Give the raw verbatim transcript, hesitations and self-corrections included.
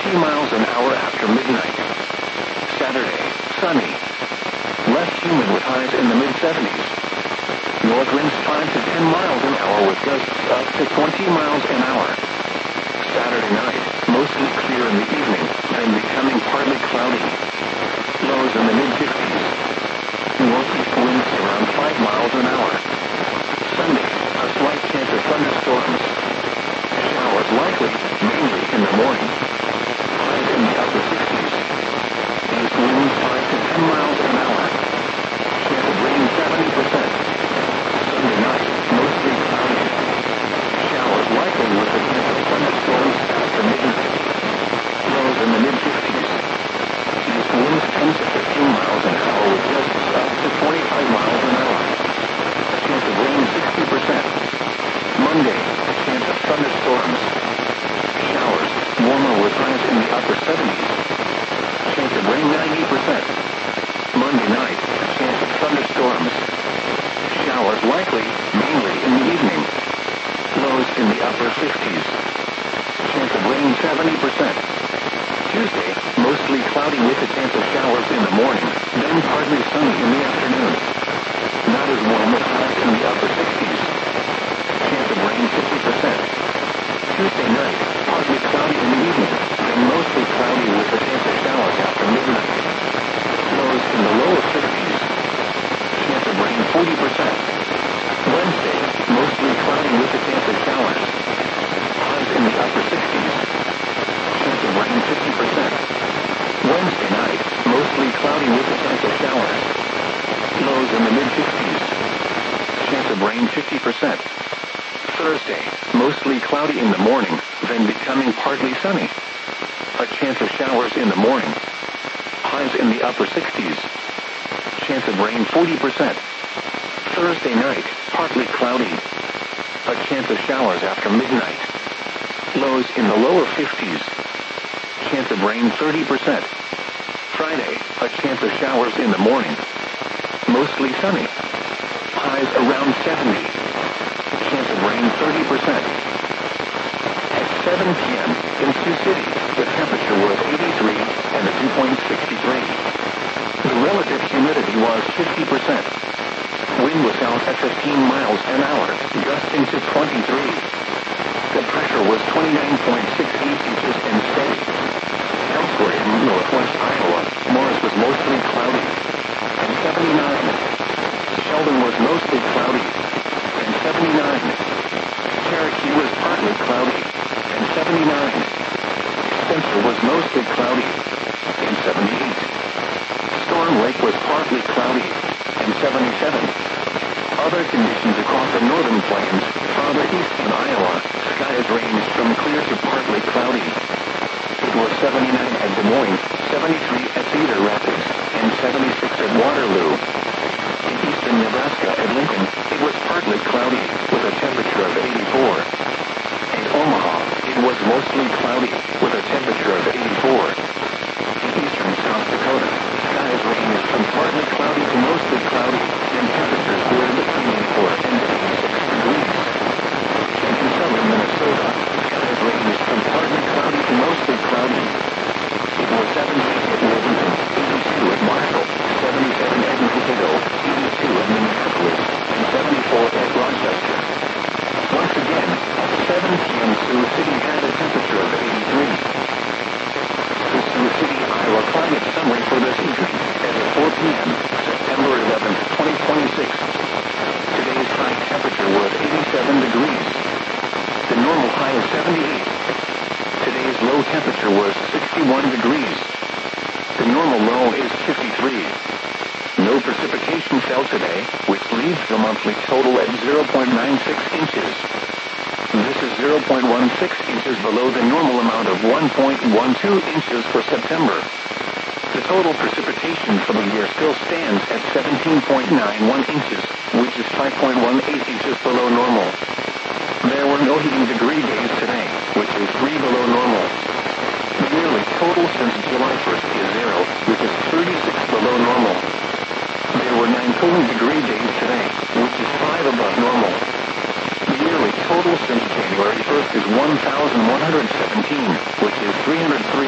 twenty miles an hour after midnight. Saturday, sunny. Less humid with highs in the mid seventies. North winds five to ten miles an hour with gusts up to twenty miles an hour. Saturday night, mostly clear in the evening, then becoming partly cloudy. Lows in the mid fifties. Northeast winds around five miles an hour. Sunday, a slight chance of thunderstorms. Showers likely, mainly in the morning. Highs in the upper sixties. East winds five to ten miles an hour. Chance of rain seventy percent. Sunday night, mostly cloudy. Showers likely with a chance of thunderstorms after midnight. Lows in the mid fifties. East winds ten to fifteen miles an hour with gusts up to twenty-five miles an hour. Chance of rain sixty percent. Monday, a chance of thunderstorms. Showers, warmer with highs in the upper seventies. Chance of rain ninety percent. Monday night, a chance of thunderstorms. Showers likely, mainly in the evening. Lows in the upper fifties. Chance of rain seventy percent. Tuesday, mostly cloudy with a chance of showers in the morning, then partly sunny in the afternoon. Not as warm with highs in the upper sixties. Chance of rain fifty percent. Tuesday night, partly cloudy in the evening, then mostly cloudy with a chance of showers after midnight. Lows in the lower fifties. Chance of rain forty percent. Wednesday, mostly cloudy with a chance of showers. Highs in the upper sixties. Chance of rain fifty percent. Wednesday night, mostly cloudy with a chance of showers. Lows in the mid fifties. Chance of rain fifty percent. Thursday, mostly cloudy in the morning, then becoming partly sunny. A chance of showers in the morning. Highs in the upper sixties. Chance of rain forty percent. Thursday night, partly cloudy. A chance of showers after midnight. Lows in the lower fifties. Chance of rain thirty percent. Friday, a chance of showers in the morning. Mostly sunny. Highs around seventy. Chance of rain thirty percent. At seven p.m. in Sioux City, the temperature was eighty-three and the dew point sixty-three. The relative humidity was fifty percent. Wind was out at fifteen miles an hour, gusting to twenty-three. The pressure was twenty-nine point six eight inches and steady. Elsewhere in northwest Iowa, Morris was mostly cloudy and seventy-nine. Sheldon was mostly cloudy and seventy-nine. Cherokee was partly cloudy and seventy-nine. Spencer was mostly cloudy and seventy-eight. Storm Lake was partly cloudy and seventy-seven. Other conditions across the northern plains, farther east in Iowa, skies ranged from clear to partly cloudy. It was seventy-nine at Des Moines, seventy-three at Cedar Rapids, and seventy-six at Waterloo. In eastern Nebraska at Lincoln, it was partly cloudy, with a temperature of eighty-four. In Omaha, it was mostly cloudy, with a temperature of eighty-four. In eastern South Dakota, skies ranged from partly cloudy to mostly cloudy, and temperatures were between eighty-four and eighty-six degrees. And in southern Minnesota, skies ranged from partly cloudy to mostly cloudy. It was seventy-eight at Livingston, eighty-two at Marshall, seventy-seven at Mankato, eighty-two at Minneapolis, and seventy-four at Rochester. Once again, at seven p.m. Sioux City had a temperature of eighty-three. The Sioux City, Iowa climate summary for this evening, as of four p.m., September eleventh, twenty twenty-six. Today's high temperature was eighty-seven degrees. The normal high is seventy-eight. Today's low temperature was sixty-one degrees. The normal low is fifty-three. No precipitation fell today, which leaves the monthly total at zero point nine six inches. This is zero point one six inches below the normal amount of one point one two inches for September. The total precipitation for the year still stands at seventeen point nine one inches, which is five point one eight inches below normal. There were no heating degree days today, which is three below normal. The yearly total since July first is zero, which is thirty-six below normal. There were nine cooling degree days today, which is five above normal. The yearly total since January first is one thousand one hundred seventeen, which is three hundred three